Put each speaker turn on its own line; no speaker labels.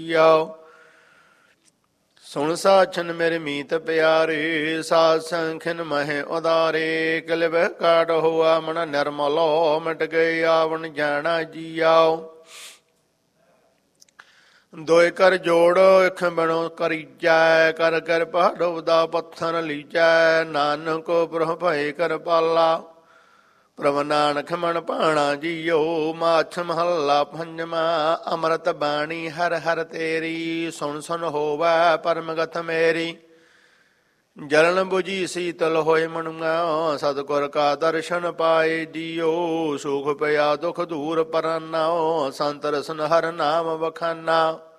JIO. ਸੁਣ ਸਾਛਨ ਮੇਰੇ ਮੀਤ ਪਿਆਰੇ, ਸਾਧ ਸੰਖਿਨ ਮਹਿ ਉਦਾਰੇ। ਕਲਿਬ ਕਾਟ ਹੋਆ ਮਨ ਨਿਰਮਲੋ, ਮਿਟ ਗਏ ਆਵਣ ਜਾਣਾ ਜੀਓ। ਦੋਇ ਕਰ ਜੋੜ ਇਖ ਬਣੋ ਕਰੀਜੈ, ਕਰ ਕਿਰਪਾ ਡੁਬਦਾ ਪੱਥਰ ਲੀਜੈ। ਨਾਨਕ ਪ੍ਰਭ ਭਏ ਕਿਰਪਾਲਾ, ਪ੍ਰਭ ਨਾਨਕ ਮਨ ਭਾਣਾ ਜੀਓ। ਮਾਛ ਮਹੱਲਾ ਪੰਜਵਾਂ। ਅੰਮ੍ਰਿਤ ਬਾਣੀ ਹਰ ਹਰ ਤੇਰੀ, ਸੁਣ ਸੁਣ ਹੋਵੈ ਪਰਮਗਤ ਮੇਰੀ। ਜਲਨ ਬੁਝੀ ਸੀਤਲ ਹੋਏ ਮਨੁਆ, ਸਤਿਗੁਰ ਕਾ ਦਰਸ਼ਨ ਪਾਏ ਜੀਓ। ਸੁਖ ਪਿਆ ਦੁਖ ਦੂਰ ਪਰਾਨਾ, ਸੰਤ ਰਸਨ ਹਰ ਨਾਮ ਵਖਾਨਾ।